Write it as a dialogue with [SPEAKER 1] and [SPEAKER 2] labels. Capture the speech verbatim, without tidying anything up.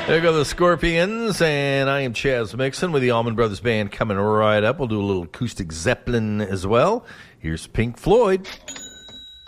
[SPEAKER 1] There go the Scorpions, and I am Chaz Mixon with the Allman Brothers Band coming right up. We'll do a little acoustic Zeppelin as well. Here's Pink Floyd.